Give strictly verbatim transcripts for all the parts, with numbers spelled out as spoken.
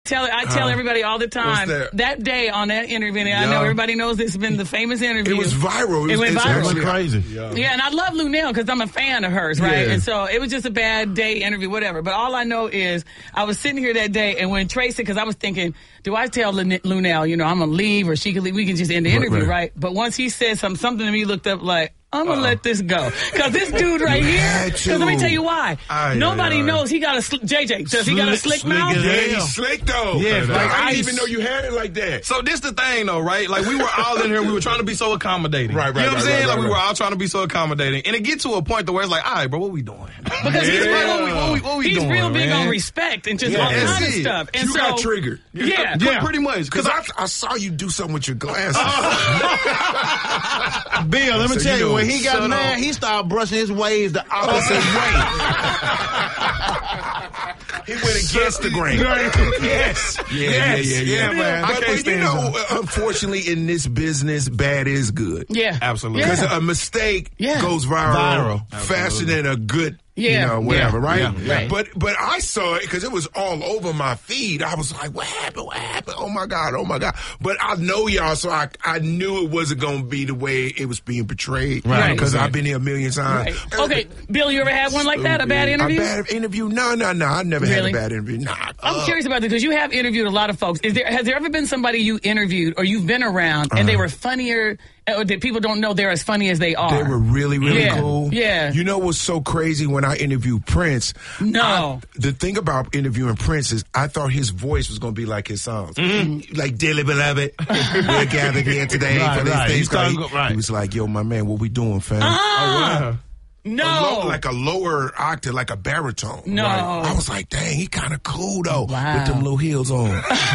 tell I tell uh, everybody all the time that? that day on that interview. And yeah. I know everybody knows this has been the famous interview. It was viral. It, it went viral. It went crazy. Yeah. yeah, and I love Luenell because I'm a fan of hers, right? Yeah. And so it was just a bad day interview, whatever. But all I know is I was sitting here that day, and when Tracy, because I was thinking, do I tell Luenell, you know, I'm gonna leave, or she can leave? We can just end the interview, right? right? But once he said something, something to me looked up like, I'm going to let this go. Because this dude right here, because let me tell you why. Aye, Nobody aye, aye. knows he got a, sl- J J, does slick, he got a slick, slick mouth? Yeah, he's slick though. Yeah, like, like I ice. didn't even know you had it like that. So this the thing though, right? Like we were all in here, we were trying to be so accommodating. Right, right, You know what right, I'm saying? right, like right, we were right. all trying to be so accommodating. And it get to a point to where it's like, all right, bro, what we doing? Because he's, yeah. real, what we, what we, what we he's doing, real big man? on respect and just Yeah, all that's kind of it. stuff. And You so, got triggered. Yeah. Yeah, pretty much. Because I, I saw you do something with your glasses. Bill, let me So tell you you, know, when he got shut mad, up. he started brushing his waves the opposite way. He went against the grain. Yes. Yeah, Yes. yeah, yeah, yeah, Yeah, man. But, I can't but you stand know, unfortunately, in this business, bad is good. Yeah. Absolutely. Because Yeah. a mistake Yeah. goes viral, Viral. faster than a good, Yeah. you know, whatever, Yeah. right? Yeah. Right. But but I saw it because it was all over my feed. I was like, what happened? What happened? Oh my God, oh my God. But I know y'all, so I I knew it wasn't going to be the way it was being portrayed. Right. Because Right. I've been here a million times. Right. Okay, Bill, you ever had one like that, a bad interview? A bad interview? No, no, no. I never Really? had a bad interview. Nah. I'm Uh, curious about this because you have interviewed a lot of folks. Is there has there ever been somebody you interviewed or you've been around and they were funnier, or that people don't know they're as funny as they are? They were really, really Yeah. cool. Yeah. You know what's so crazy when I interviewed Prince? No. I- the thing about interviewing Prince is I thought his voice was going to be like his songs. Mm-hmm. Like, dearly beloved, we're gathered here today Right, for this right. thing. He started He, go- right. he was like, yo, my man, what we doing, fam? Ah, A no. low- like a lower octave, like a baritone. No. I was like, dang, he kind of cool, though, Wow. with them little heels on.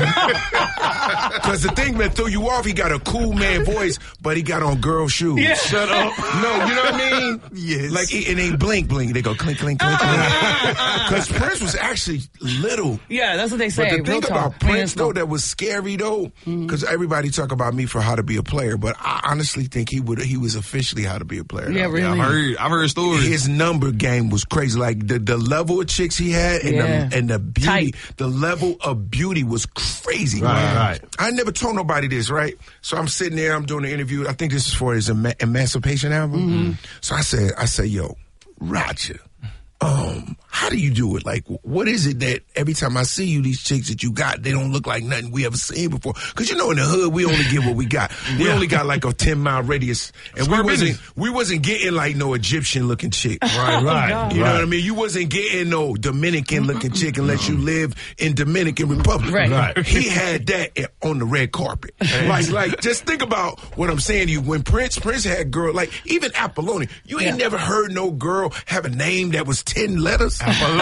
Because the thing that threw you off, he got a cool man voice, but he got on girl shoes. Yeah. Shut up. No, you know what I mean? Yes. Like, it, it ain't blink, blink. They go clink, clink, clink, clink. Because Prince was actually little. Yeah, that's what they say. But the Real thing talk. about I mean, Prince, it's though, cool. that was scary, though, because everybody talk about me for how to be a player, but I honestly think he would he was officially how to be a player. Yeah, though. really. I've heard, I've heard stories. His number game was crazy. Like the, the level of chicks he had and Yeah. the and the beauty, Tight. the level of beauty was crazy. Right, man. right. I never told nobody this, right? So I'm sitting there, I'm doing the interview. I think this is for his Ema- Emancipation album. Mm-hmm. So I said, I said, yo, Roger, um, how do you do it? Like, what is it that every time I see you, these chicks that you got, they don't look like nothing we ever seen before? Because you know, in the hood, we only get what we got. We only got like a ten mile radius, and we Square wasn't business. we wasn't getting like no Egyptian looking chick. Right, right. God. You know right. what I mean? You wasn't getting no Dominican looking chick unless you lived in Dominican Republic. Right. Right. He had that at- on the red carpet. Like, like, just think about what I'm saying to you. When Prince, Prince had girl, like, even Apollonia, you ain't Yeah. never heard no girl have a name that was ten letters. Like, you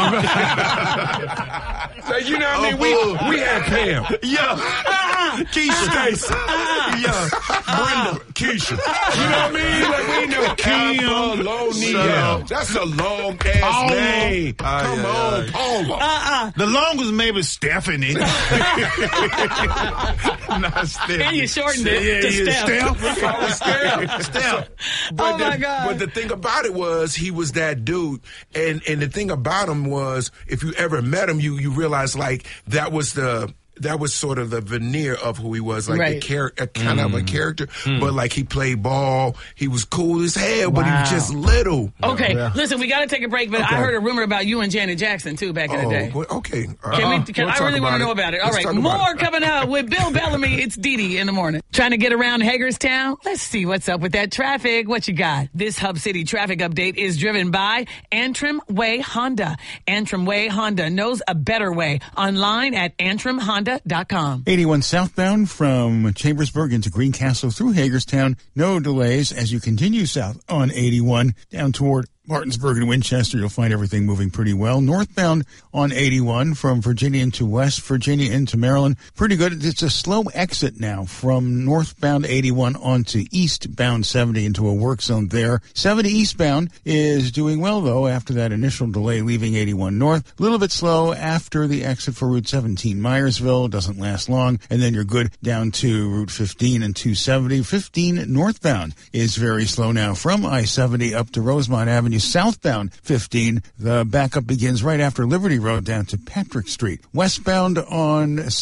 know what I mean? We, we had Pam. Yeah. Keisha. Stacy. Yeah. Brenda. Keisha. You know what I mean? Like, we know Apollonia. Shut That's a long ass Paula. name. Ah, Come yeah, on, yeah. Paula. The longest maybe Stephanie. Not Stephanie. And you shortened it Yeah, to yeah, Steph. Steph. Steph. But Oh, the, my God. But the thing about it was he was that dude, and and the thing about him was if you ever met him, you you realize like that was the. That was sort of the veneer of who he was, like Right. the character, kind of a character, but like he played ball, he was cool as hell, but he Wow. was just little. Okay, Yeah. listen, we got to take a break, but Okay. I heard a rumor about you and Janet Jackson, too, back in the day. Oh, well, okay. Can Uh, we, we'll can, I talk really want to know it. about it. All Let's right, talk about more it. coming up with Bill Bellamy. It's Dee Dee in the morning. Trying to get around Hagerstown? Let's see what's up with that traffic. What you got? This Hub City traffic update is driven by Antrim Way Honda. Antrim Way Honda knows a better way. Online at antrim honda dot com. eighty-one southbound from Chambersburg into Greencastle through Hagerstown. No delays as you continue south on eighty-one down toward Martinsburg and Winchester. You'll find everything moving pretty well. Northbound on eighty-one from Virginia into West Virginia into Maryland. Pretty good. It's a slow exit now from northbound eighty-one onto eastbound seventy into a work zone there. seventy eastbound is doing well, though, after that initial delay leaving eighty-one north. A little bit slow after the exit for Route seventeen Myersville. Doesn't last long. And then you're good down to Route fifteen and two seventy. fifteen northbound is very slow now from I seventy up to Rosemont Avenue. Southbound fifteen, the backup begins right after Liberty Road down to Patrick Street. Westbound on